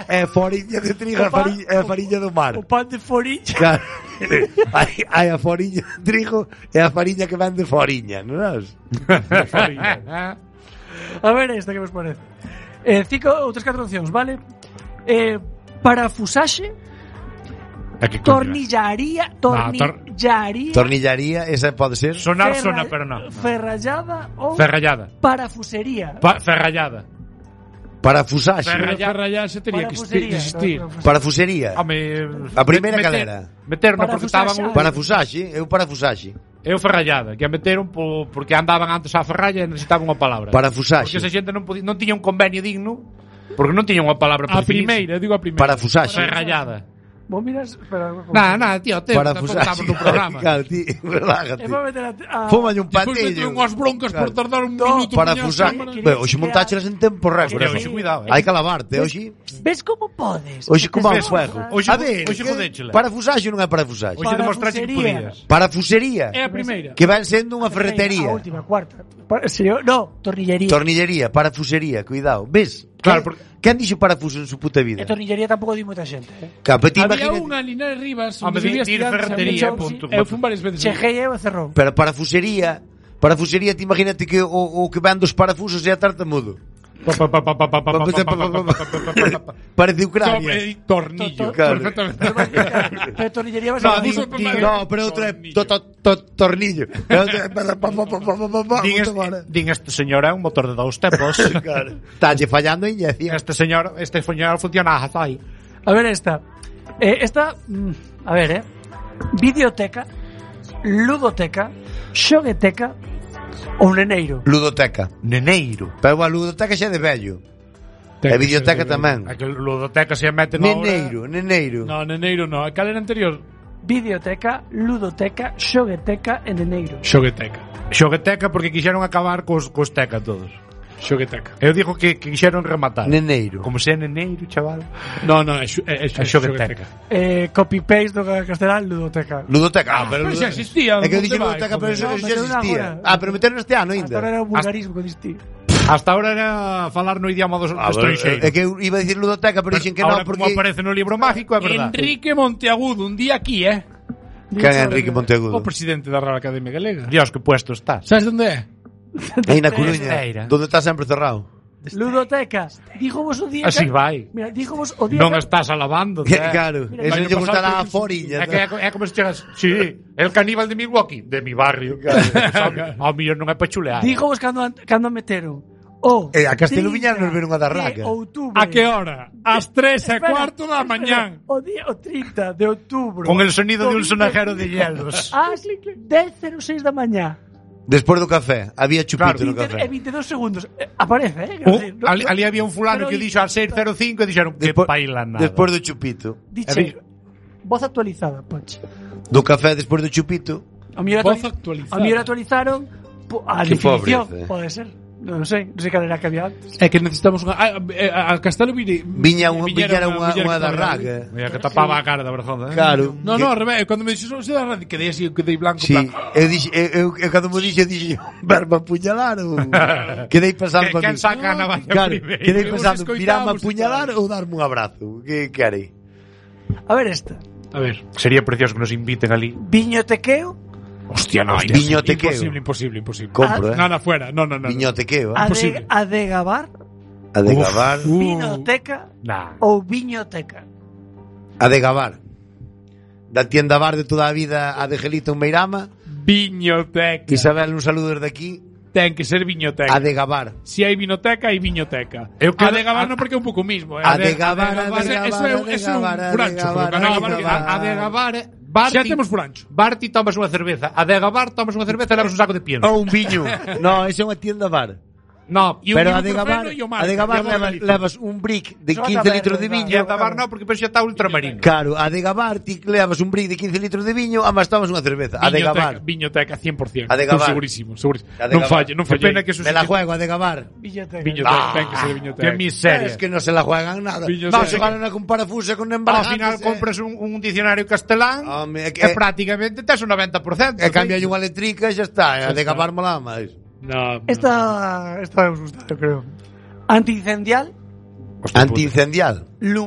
é foriña de trigo, é a fariña do mar. O pan de foriña. Claro. Hai a foriña de trigo e a fariña que vende foriña, non é? A ver esta que vos parece. 5 ou 4 opcións, vale? Parafusaxe, tornillaría, esa pode ser. Sonar, pero non. Ferrallada ou Ferrallada. Parafusería. Ferrallada. Parafusaxe. Ferrallaxe tería que existir. Parafusería. A primeira calera. Meteron porque estaban parafusaxe, parafusaxe. Eu ferrallada, que a meteron porque andaban antes a ferralla e necesitaban unha palabra. Parafusaxe. Porque esa xente non tiña un convenio digno, porque non tiña unha palabra para definirse. Digo a primeira. Parafusaxe. Ferrallada. Vos miras, espera. Nada, tío, parafusaxe no programa. Claro, tío, relájate. Fómalle un patillo. Despois meteron unhas broncas por tardar un minuto. Parafusaxe. Hoxe montáchelas en tempo récord. Hoxe cuidado. Hai que lavarte, hoxe. Ves como podes? Hoxe como ao fuego. Hoxe jodéchela. Parafusaxe non é parafusaxe. Hoxe demostraxe que podías. Parafusería. É a primeira. Que van sendo unha ferretería. A última, cuarta. No, tornillería. Tornillería, parafusería, cuidado. Ves? Claro, porque quen dixo parafuso en su puta vida? E tornillería tampouco di moita xente, Había unha en Linares Rivas onde vivía ferretería, punto. Eu fun varias veces. Cheguei eu e cerrou. Pero parafusería, te imagínate que o que van dos parafusos é a tartamudo. Parece Ucrania. Tornillo. Perfectamente. Pero tornillería va a ser no, pero outra é tornillo. Din este señor é un motor de 2 tempos. Talle fallando a inyección. Este señor funciona hasta aí. A ver esta. A ver, videoteca, ludoteca, xogueteca ou neneiro. Ludoteca. Neneiro. Pero a ludoteca xa é de vello. E videoteca tamén. A que ludoteca se mete na hora. Neneiro. No, neneiro no. A cal era anterior? Videoteca, ludoteca, xogueteca e neneiro. Xogueteca porque quixeron acabar cos teca todos. Xogueteca. Eu digo que quixeron rematar. Neneiro. Como se é neneiro, chaval. No, é xogueteca. Copy-paste do castelán, ludoteca. Ludoteca. Pero xa existía. É que eu dixo ludoteca, pero xa existía. Pero meteron este ano ainda. Hasta ahora era un vulgarismo que existía. Hasta ahora era falar no idioma dos estranxeiros. É que eu iba a dicir ludoteca, pero dixen que non, porque como aparece no libro mágico, é verdade. Enrique Monteagudo, un día aquí, Quen é Enrique Monteagudo? O presidente da Real Academia Galega. Dios, que puesto estás. Sabes onde é? Aí na Coruña, donde está sempre cerrado. Ludoteca. Díjovos o día. Así vai. Mira, díjovos o día. Non estás alabando. Claro, eso lle gustará a foriña. É como se chegas, sí, el caníbal de Milwaukee, de mi barrio. Ao millón non é pa chulear. Díjovos cando meteron a Castelo Viñal nos veron a dar raca. A que hora? Ás 3:15 da mañán. O 30 de outubro. Con el sonido de un sonajero de hielos. Ás 10:06 da mañá. Despois do café, había chupito no café. 22 segundos. Aparece, ali había un fulano que dixo a 6:05 e dixeron que paila nada. Despois do chupito. Dixe, voz actualizada, Ponche. Do café despois do chupito. A mellor actualizaron a definición, pode ser. Non sei cal era que había antes. É que necesitamos unha a Castelo viña unha da raga. Mira que tapaba a cara da verzonda, Claro. No, ao revés, cando me dixo se da raga, quedei así, quedei blanco. Sí, eu cando me dixo verme apuñalar ou quedei pensando para mí. Quen saca na valla primeiro? Quedei pensando, virame apuñalar ou darme un abrazo. Que harei? A ver esta. A ver, sería precioso que nos inviten ali. Viñotequeo. Hostia, no, viñotequeo. Imposible. Compro, No, fuera. No. Viñotequeo, Adegabar. Vinoteca. Ou viñoteca. Adegabar. Da tienda bar de toda a vida a de Gelito en Meirama. Viñoteca. Isabel, un saludo desde aquí. Ten que ser viñoteca. Adegabar. Si hai vinoteca, hai viñoteca. Adegabar non porque é un pouco mismo. Adegabar. Xa temos furancho. Barti tomas unha cerveza. Adegabar tomas unha cerveza e levas un saco de pienso. Ou un viño. No, esa é unha tienda bar. No, pero Adegabar levas un brick de 15 litros de viño. E Adegabar non, porque xa está ultramarino. Claro, Adegabar ti levas un brick de 15 litros de viño, amas tomas unha cerveza. Adegabar. Viñoteca 100%. Segurísimo. Non falla. Me la juego, Adegabar. Viñoteca. Ten que ser viñoteca. Que miseria. Es que non se la juegan nada. No, se ganan con parafusa con embarazo. Ao final compras un diccionario castelán e prácticamente tes un 90%. E cambia unha letrica e xa está. Adegabar mola máis. No. Esta me gusta, yo creo. Antiincendial. Antiincendial.